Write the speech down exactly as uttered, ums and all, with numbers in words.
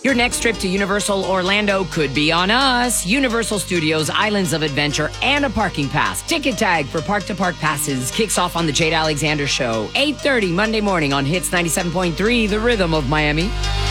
Your next trip to Universal Orlando could be on us. Universal Studios Islands of Adventure and a parking pass. Ticket tag for Park to Park passes kicks off on the Jade Alexander Show. eight thirty Monday morning on Hits ninety-seven point three, The Rhythm of Miami.